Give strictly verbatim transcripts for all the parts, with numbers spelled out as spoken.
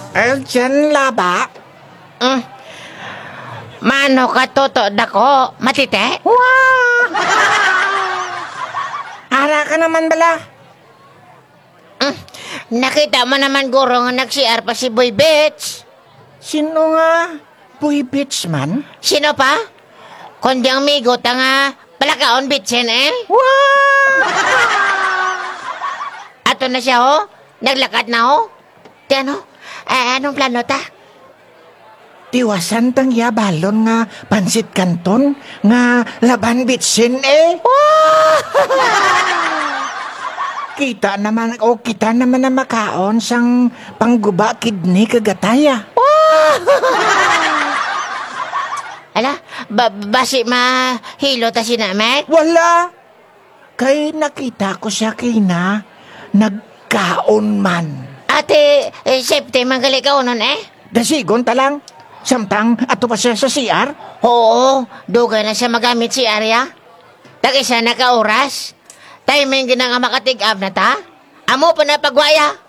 Ay, dyan laba. Mm. Mano ka toto dako, matite? Wow! Ara ka naman bala. Mm. Nakita mo naman guro nga nag-C R pa si Boy Bitch. Sino nga? Boy Bitch man? Sino pa? Kundi ang migot nga palakaon bitchin eh. Wow! Ato na siya ho, naglakad na ho. Di ano, eh, anong plano ta? Tiwasan tang yabalon nga pansit kanton nga laban bitsin eh. Kita naman o kita naman na makaon sang pangguba kidney kagataya. Ala, ba basi mahilo ta si Namek? Wala. Kay nakita ko siya kina nagkaon man. Ate, eh, safety magali ka unon eh? Dasigon ta lang. Samtang ato pa siya sa C R. Oo, dugay na siya magamit si Arya. Tagay siya naka-oras. Timing gina nga makatig-up na ta. Amo pa na pagwaya.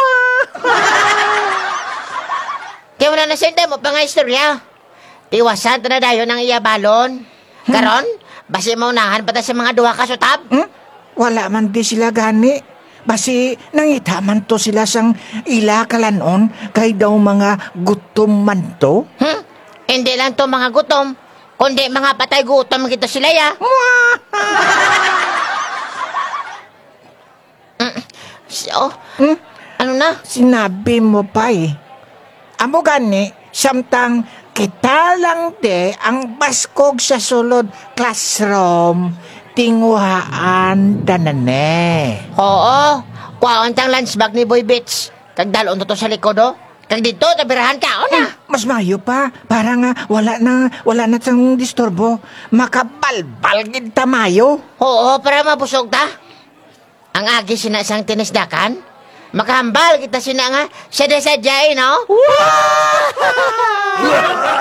Kaya wala na senda mo pa nga istorya. Tiwasan ta na dayo ng iyabalon. Karon, basi maunahan pa ta sa mga duha ka sutab. Hmm? Wala man di sila gani. Basi nangita man to sila sang ila kalanon kay daw mga gutom man to. Hmm? Hindi lang to mga gutom, kundi mga patay gutom kita sila ya. mm. So, Hmm? ano na? Sinabi mo pa eh. Amo gani, samtang kita lang de ang baskog sa sulod classroom, tinguhaan danane. Oo, kuwaon tang lunch bag ni Boy Bitch. Kag dalon to, to sa likod oh. Kag dito, tabirahan ka, o na. Mas mayo pa, para nga wala na, wala na tang disturbo. Makabalbal gid tamayo. Oo, para mabusog ta. Ang agi sinasang tinisdakan, makahambal kita sina nga, sadya-sadyain, no? Wow!